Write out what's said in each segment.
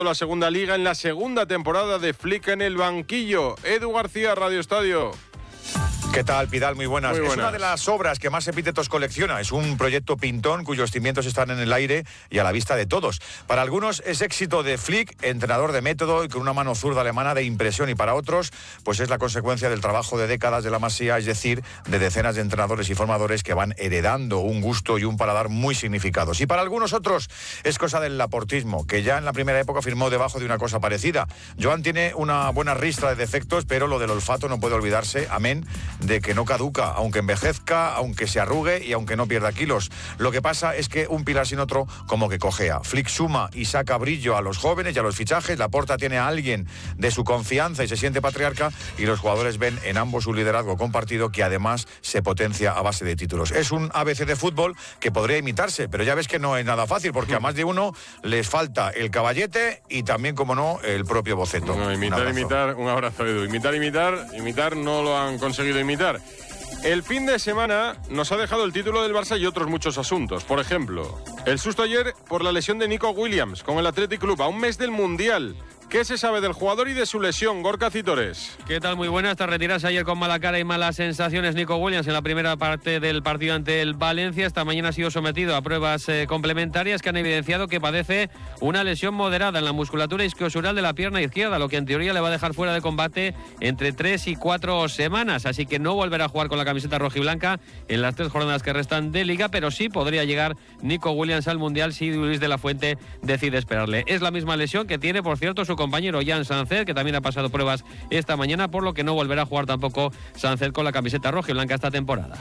La segunda liga en la segunda temporada de Flick en el banquillo. Edu García, Radio Estadio. ¿Qué tal, Pidal? Muy buenas. Muy buenas. Es una de las obras que más epítetos colecciona. Es un proyecto pintón cuyos cimientos están en el aire y a la vista de todos. Para algunos es éxito de Flick, entrenador de método y con una mano zurda alemana de impresión. Y para otros, pues es la consecuencia del trabajo de décadas de la Masía, es decir, de decenas de entrenadores y formadores que van heredando un gusto y un paladar muy significados. Y para algunos otros es cosa del laportismo, que ya en la primera época firmó debajo de una cosa parecida. Joan tiene una buena ristra de defectos, pero lo del olfato no puede olvidarse, amén de que no caduca, aunque envejezca, aunque se arrugue y aunque no pierda kilos. Lo que pasa es que un pilar sin otro como que cojea. Flick suma y saca brillo a los jóvenes y a los fichajes. Laporta tiene a alguien de su confianza y se siente patriarca, y los jugadores ven en ambos un liderazgo compartido que además se potencia a base de títulos. Es un ABC de fútbol que podría imitarse, pero ya ves que no es nada fácil, porque a más de uno les falta el caballete y también, como no, el propio boceto. No, imitar, un abrazo, Edu. Imitar no lo han conseguido imitar. El fin de semana nos ha dejado el título del Barça y otros muchos asuntos. Por ejemplo, el susto ayer por la lesión de Nico Williams con el Athletic Club a un mes del Mundial. ¿Qué se sabe del jugador y de su lesión? Gorka Citores. ¿Qué tal? Muy buenas. Tras retirarse ayer con mala cara y malas sensaciones Nico Williams en la primera parte del partido ante el Valencia, esta mañana ha sido sometido a pruebas complementarias que han evidenciado que padece una lesión moderada en la musculatura isquiosural de la pierna izquierda, lo que en teoría le va a dejar fuera de combate entre 3 y 4 semanas. Así que no volverá a jugar con la camiseta rojiblanca en las 3 jornadas que restan de Liga, pero sí podría llegar Nico Williams al Mundial si Luis de la Fuente decide esperarle. Es la misma lesión que tiene, por cierto, su compañero Jan Sánchez, que también ha pasado pruebas esta mañana, por lo que no volverá a jugar tampoco Sánchez con la camiseta roja y blanca esta temporada.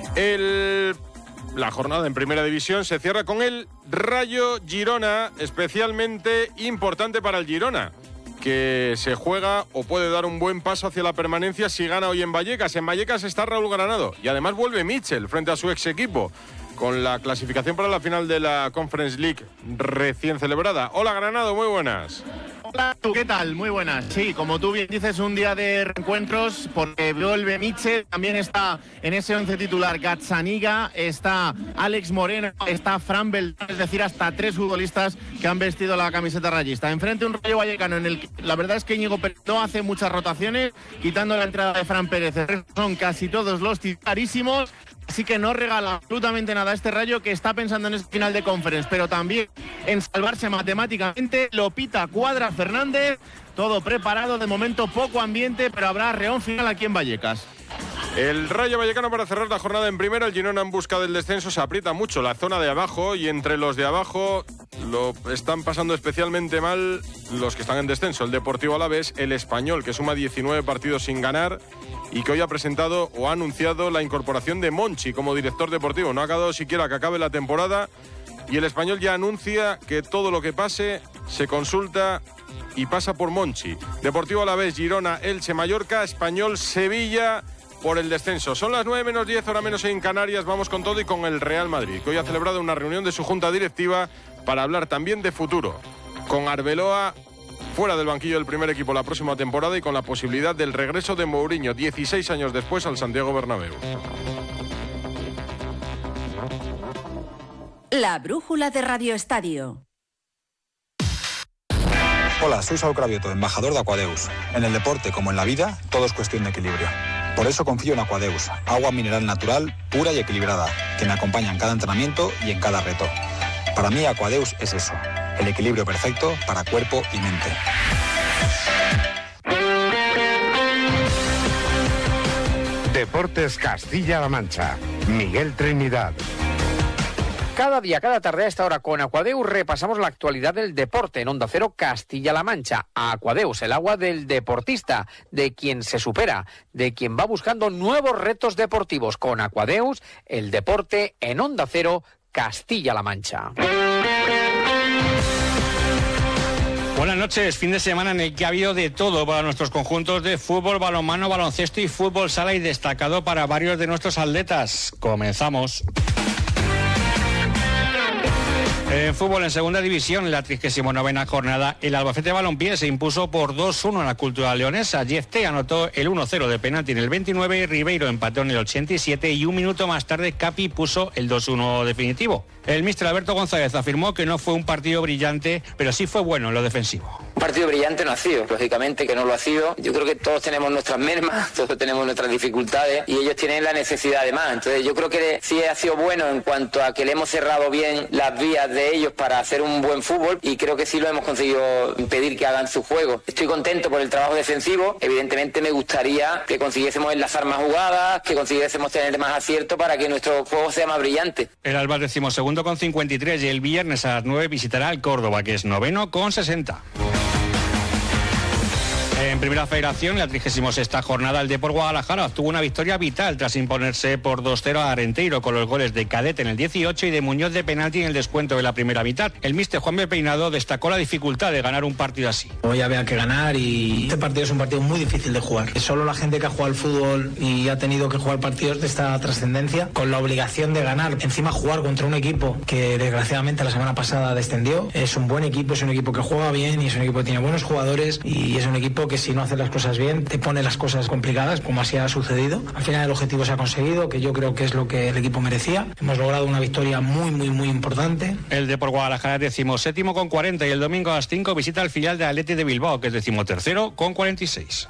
La jornada en Primera División se cierra con el Rayo Girona, especialmente importante para el Girona, que se juega o puede dar un buen paso hacia la permanencia si gana hoy en Vallecas. En Vallecas está Raúl Granado y además vuelve Mitchell frente a su ex equipo, con la clasificación para la final de la Conference League recién celebrada. Hola, Granado, muy buenas. Hola, ¿qué tal? Muy buenas. Sí, como tú bien dices, un día de reencuentros, porque vuelve Mitchell, también está en ese 11 titular Gazzaniga, está Alex Moreno, está Fran Beltrán, es decir, hasta 3 futbolistas que han vestido la camiseta rayista. Enfrente un Rayo Vallecano en el que la verdad es que Íñigo Pérez no hace muchas rotaciones, quitando la entrada de Fran Pérez. Son casi todos los titularísimos. Así que no regala absolutamente nada a este Rayo, que está pensando en ese final de Conference, pero también en salvarse matemáticamente. Lopita, Cuadra, Fernández, todo preparado. De momento poco ambiente, pero habrá reón final aquí en Vallecas. El Rayo Vallecano para cerrar la jornada en primera. El Girona en busca del descenso. Se aprieta mucho la zona de abajo, y entre los de abajo lo están pasando especialmente mal los que están en descenso. El Deportivo Alavés, el Español, que suma 19 partidos sin ganar y que hoy ha presentado o ha anunciado la incorporación de Monchi como director deportivo. No ha acabado siquiera que acabe la temporada, y el Español ya anuncia que todo lo que pase se consulta y pasa por Monchi. Deportivo Alavés, Girona, Elche, Mallorca, Español, Sevilla por el descenso. Son las 9 menos 10, hora menos en Canarias. Vamos con todo y con el Real Madrid, que hoy ha celebrado una reunión de su junta directiva para hablar también de futuro, con Arbeloa fuera del banquillo del primer equipo la próxima temporada y con la posibilidad del regreso de Mourinho 16 años después al Santiago Bernabéu. La brújula de Radio Estadio. Hola, soy Saúl Cravioto, embajador de Aquadeus. En el deporte, como en la vida, todo es cuestión de equilibrio. Por eso confío en Aquadeus, agua mineral natural, pura y equilibrada, que me acompaña en cada entrenamiento y en cada reto. Para mí, Aquadeus es eso, el equilibrio perfecto para cuerpo y mente. Deportes Castilla-La Mancha. Miguel Trinidad. Cada día, cada tarde a esta hora con Aquadeus repasamos la actualidad del deporte en Onda Cero Castilla-La Mancha. Aquadeus, el agua del deportista, de quien se supera, de quien va buscando nuevos retos deportivos. Con Aquadeus, el deporte en Onda Cero Castilla-La Mancha. Buenas noches, fin de semana en el que ha habido de todo para nuestros conjuntos de fútbol, balonmano, baloncesto y fútbol sala, y destacado para varios de nuestros atletas. Comenzamos. En fútbol, en segunda división, en la 39ª jornada, el Albacete Balompié se impuso por 2-1 en la Cultural Leonesa. Jefté anotó el 1-0 de penalti en el 29, Ribeiro empató en el 87 y un minuto más tarde Capi puso el 2-1 definitivo. El míster Alberto González afirmó que no fue un partido brillante, pero sí fue bueno en lo defensivo. Un partido brillante no ha sido, lógicamente que no lo ha sido. Yo creo que todos tenemos nuestras mermas, todos tenemos nuestras dificultades y ellos tienen la necesidad de más. Entonces yo creo que sí ha sido bueno en cuanto a que le hemos cerrado bien las vías de ellos para hacer un buen fútbol y creo que sí lo hemos conseguido impedir que hagan su juego. Estoy contento por el trabajo defensivo. Evidentemente me gustaría que consiguiésemos enlazar más jugadas, que consiguiésemos tener más acierto para que nuestro juego sea más brillante. El Alba 12º con 53 y el viernes a las 9 visitará al Córdoba, que es 9º con 60. En Primera Federación, en la 36ª jornada, el Depor Guadalajara obtuvo una victoria vital tras imponerse por 2-0 a Arenteiro con los goles de Cadete en el 18 y de Muñoz de penalti en el descuento de la primera mitad. El míster Juan B. Peinado destacó la dificultad de ganar un partido así. Hoy había que ganar y este partido es un partido muy difícil de jugar. Solo la gente que ha jugado al fútbol y ha tenido que jugar partidos de esta trascendencia con la obligación de ganar. Encima jugar contra un equipo que desgraciadamente la semana pasada descendió. Es un buen equipo, es un equipo que juega bien y es un equipo que tiene buenos jugadores y es un equipo que si no hace las cosas bien te pone las cosas complicadas, como así ha sucedido. Al final el objetivo se ha conseguido, que yo creo que es lo que el equipo merecía. Hemos logrado una victoria muy importante. El Depor Guadalajara es 17º con 40 y el domingo a las 5 visita al filial de Athletic de Bilbao, que es 13º con 46.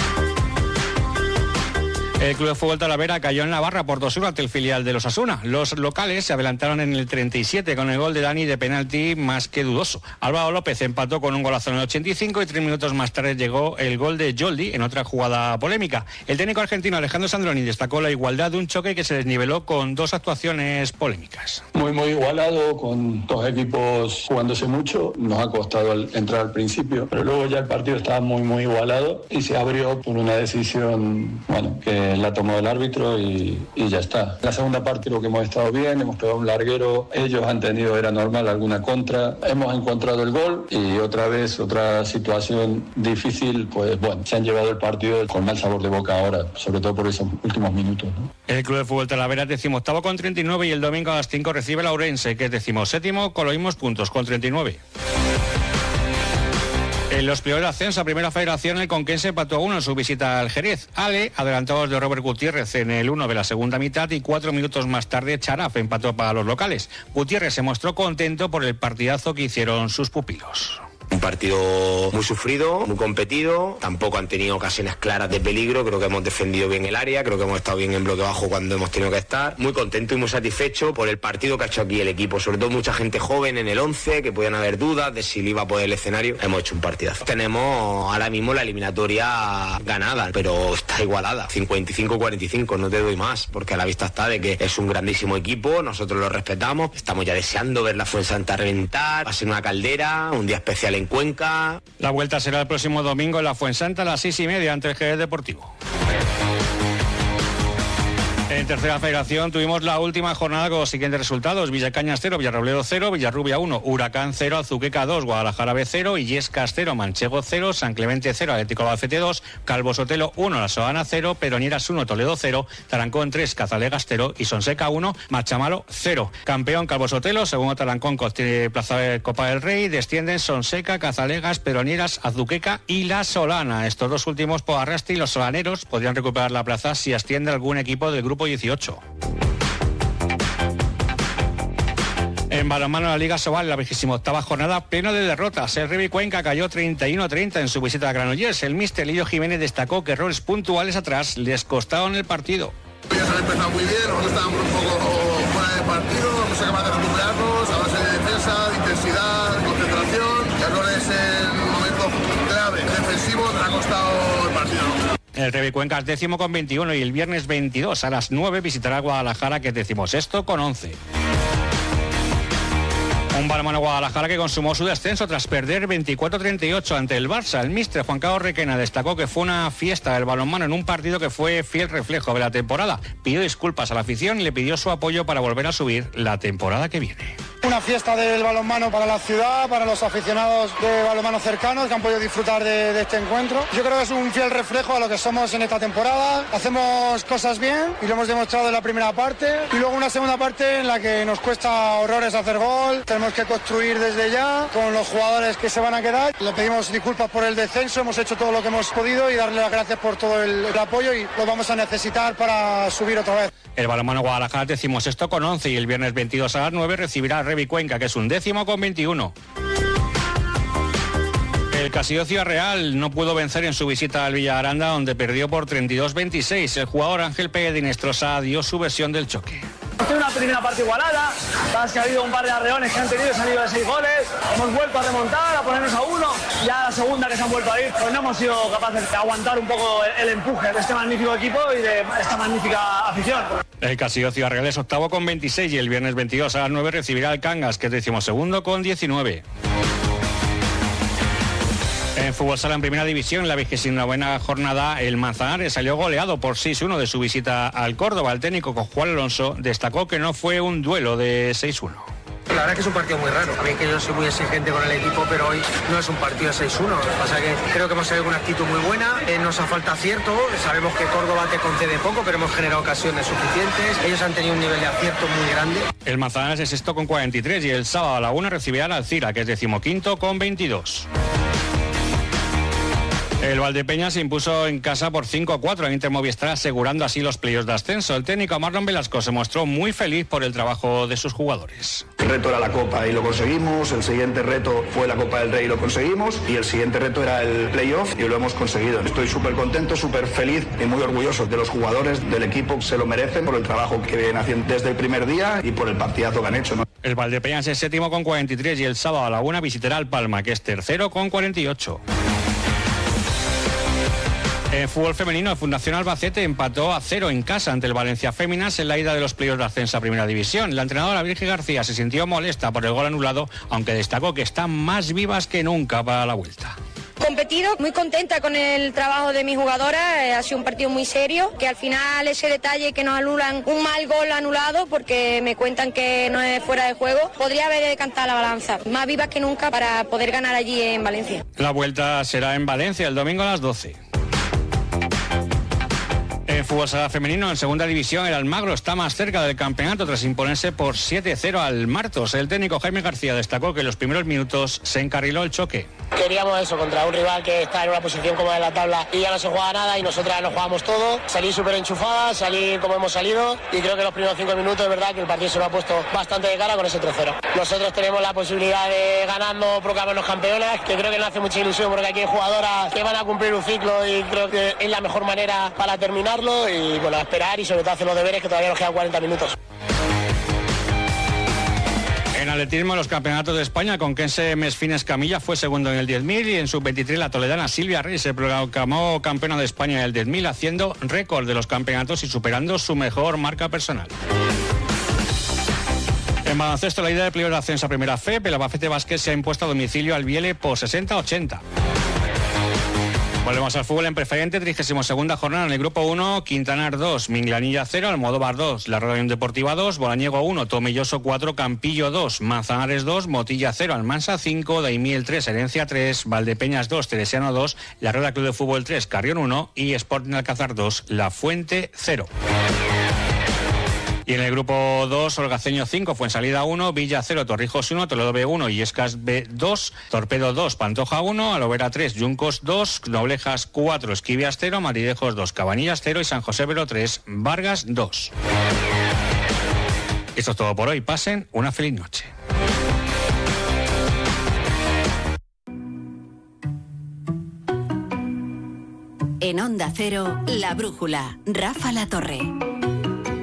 El Club de Fútbol Talavera cayó en Navarra por 2-1 ante el filial de los Osasuna. Los locales se adelantaron en el 37 con el gol de Dani de penalti más que dudoso. Álvaro López empató con un golazo en el 85 y 3 minutos más tarde llegó el gol de Joldi en otra jugada polémica. El técnico argentino Alejandro Sandroni destacó la igualdad de un choque que se desniveló con dos actuaciones polémicas. Muy igualado, con dos equipos jugándose mucho. Nos ha costado entrar al principio, pero luego ya el partido estaba muy igualado y se abrió por una decisión, que la tomó el árbitro y ya está. En la segunda parte lo que hemos estado bien, hemos pegado un larguero, ellos han tenido, era normal, alguna contra, hemos encontrado el gol y otra vez, otra situación difícil, se han llevado el partido con mal sabor de boca ahora, sobre todo por esos últimos minutos, ¿no? El Club de Fútbol Talavera es 18º con 39 y el domingo a las 5 recibe el Ourense, que es 17º con los mismos puntos, con 39. En los playoffs de ascenso a Primera Federación, el Conquense empató a 1 en su visita al Jerez. Ale, adelantados de Robert Gutiérrez en el 1 de la segunda mitad y 4 minutos más tarde Charaf empató para los locales. Gutiérrez se mostró contento por el partidazo que hicieron sus pupilos. Un partido muy sufrido, muy competido, tampoco han tenido ocasiones claras de peligro, creo que hemos defendido bien el área, creo que hemos estado bien en bloque bajo cuando hemos tenido que estar, muy contento y muy satisfecho por el partido que ha hecho aquí el equipo, sobre todo mucha gente joven en el 11, que podían haber dudas de si le iba a poder el escenario, hemos hecho un partidazo. Tenemos ahora mismo la eliminatoria ganada, pero está igualada, 55-45, no te doy más, porque a la vista está de que es un grandísimo equipo, nosotros lo respetamos, estamos ya deseando ver la Fuensanta reventar, va a ser una caldera, un día especial en Cuenca. La vuelta será el próximo domingo en la Fuensanta a las 6:30 ante el Jerez Deportivo. En Tercera Federación tuvimos la última jornada con los siguientes resultados: Villacañas 0, Villarrobledo 0, Villarrubia 1, Huracán 0, Azuqueca 2, Guadalajara B 0, Illescas 0, Manchego 0, San Clemente 0, Atlético Albacete 2, Calvo Sotelo 1, La Solana 0, Peronieras 1, Toledo 0, Tarancón 3, Cazalegas 0 y Sonseca 1, Machamalo 0. Campeón Calvo Sotelo, segundo Tarancón, Plaza de Copa del Rey, descienden Sonseca, Cazalegas, Peronieras, Azuqueca y La Solana. Estos dos últimos por arrastre y los solaneros podrían recuperar la plaza si asciende algún equipo del grupo 18. En balonmano, la Liga Sobal, la 28ª jornada, pleno de derrotas. El Revi Cuenca cayó 31-30 en su visita a Granollers. El míster Lillo Jiménez destacó que errores puntuales atrás les costaron el partido. Ya se han empezado muy bien, nosotros estábamos un poco fuera de partido, hemos sido capaces de recuperarnos a base de defensa, de intensidad, de concentración. Errores en momentos clave defensivos, nos ha costado el partido. El Revi Cuenca es 10º con 21 y el viernes 22 a las 9 visitará Guadalajara, que es 16º con 11. Un balonmano Guadalajara que consumó su descenso tras perder 24-38 ante el Barça. El míster Juan Carlos Requena destacó que fue una fiesta del balonmano en un partido que fue fiel reflejo de la temporada. Pidió disculpas a la afición y le pidió su apoyo para volver a subir la temporada que viene. Una fiesta del balonmano para la ciudad, para los aficionados de balonmano cercanos que han podido disfrutar de este encuentro. Yo creo que es un fiel reflejo a lo que somos en esta temporada. Hacemos cosas bien y lo hemos demostrado en la primera parte. Y luego una segunda parte en la que nos cuesta horrores hacer gol. Tenemos que construir desde ya con los jugadores que se van a quedar. Le pedimos disculpas por el descenso, hemos hecho todo lo que hemos podido y darle las gracias por todo el apoyo y lo vamos a necesitar para subir otra vez. El balonmano Guadalajara 16º con 11 y el viernes 22 a las 9 recibirá a Revi Cuenca, que es 11º con 21. El Casillo Ciudad Real no pudo vencer en su visita al Villaranda, donde perdió por 32-26. El jugador Ángel Pérez de Inestrosa dio su versión del choque. Una primera parte igualada, sabes que ha habido un par de arreones que han tenido, se han ido de 6 goles, hemos vuelto a remontar, a ponernos a 1, ya la segunda que se han vuelto a ir, pues no hemos sido capaces de aguantar un poco el empuje de este magnífico equipo y de esta magnífica afición. El Casillo Ciudad Real es 8º con 26 y el viernes 22 a las 9 recibirá al Cangas, que es 12º con 19. En fútbol sala en primera división, en la 29ª jornada, el Manzanares salió goleado por 6-1 de su visita al Córdoba. El técnico con Juan Alonso destacó que no fue un duelo de 6-1. La verdad que es un partido muy raro. A mí que yo soy muy exigente con el equipo, pero hoy no es un partido de 6-1. Lo que pasa es que creo que hemos salido con una actitud muy buena. Nos ha falta acierto. Sabemos que Córdoba te concede poco, pero hemos generado ocasiones suficientes. Ellos han tenido un nivel de acierto muy grande. El Manzanares es sexto con 43 y el sábado a la 1 recibirá al Alcira, que es 15º con 22. El Valdepeñas se impuso en casa por 5-4 en Inter Movistar, asegurando así los playoffs de ascenso. El técnico Marlon Velasco se mostró muy feliz por el trabajo de sus jugadores. El reto era la Copa y lo conseguimos, el siguiente reto fue la Copa del Rey y lo conseguimos, y el siguiente reto era el playoff y lo hemos conseguido. Estoy súper contento, súper feliz y muy orgulloso de los jugadores del equipo. Se lo merecen por el trabajo que vienen haciendo desde el primer día y por el partidazo que han hecho, ¿no? El Valdepeñas es séptimo con 43 y el sábado a la 1 visitará al Palma, que es tercero con 48. En fútbol femenino, el Fundación Albacete empató a 0 en casa ante el Valencia Féminas en la ida de los playoffs de ascenso a Primera División. La entrenadora Virgen García se sintió molesta por el gol anulado, aunque destacó que están más vivas que nunca para la vuelta. Competido, muy contenta con el trabajo de mi jugadora, ha sido un partido muy serio, que al final ese detalle que nos anulan un mal gol anulado, porque me cuentan que no es fuera de juego, podría haber decantado la balanza. Más vivas que nunca para poder ganar allí en Valencia. La vuelta será en Valencia el domingo a las 12. En fútbol sala femenino, en segunda división, el Almagro está más cerca del campeonato tras imponerse por 7-0 al Martos. El técnico Jaime García destacó que en los primeros minutos se encarriló el choque. Queríamos eso contra un rival que está en una posición cómoda en la tabla y ya no se juega nada y nosotras nos jugamos todo. Salir súper enchufadas, salir como hemos salido y creo que los primeros 5 minutos es verdad que el partido se lo ha puesto bastante de cara con ese 3-0. Nosotros tenemos la posibilidad de ganando proclamarnos campeonas, que creo que nos hace mucha ilusión porque aquí hay jugadoras que van a cumplir un ciclo y creo que es la mejor manera para terminarlo y bueno, a esperar y sobre todo hacer los deberes que todavía nos quedan 40 minutos. En atletismo, los campeonatos de España, Conquense Mesfines Camilla fue segundo en el 10.000 y en sub-23 la toledana Silvia Reyes se proclamó campeona de España en el 10.000, haciendo récord de los campeonatos y superando su mejor marca personal. En baloncesto, la ida de playoff de ascenso a Primera Fe, el Albacete Basket se ha impuesto a domicilio al Viele por 60-80. Volvemos al fútbol en preferente, 32ª jornada en el grupo 1, Quintanar 2, Minglanilla 0, Almodóvar 2, La Roda Deportiva 2, Bolañego 1, Tomelloso 4, Campillo 2, Manzanares 2, Motilla 0, Almansa 5, Daimiel 3, Herencia 3, Valdepeñas 2, Teresiano 2, La Rueda Club de Fútbol 3, Carrión 1 y Sporting Alcázar 2, La Fuente 0. Y en el grupo 2, Holgaceño 5, Fuensalida 1, Villa 0, Torrijos 1, Toledo B1, Illescas B2, Torpedo 2, Pantoja 1, Alovera 3, Yuncos 2, Noblejas 4, Esquivias 0, Maridejos 2, Cabanillas 0 y San José Vero 3, Vargas 2. Esto es todo por hoy. Pasen una feliz noche. En Onda Cero, La Brújula, Rafa La Torre.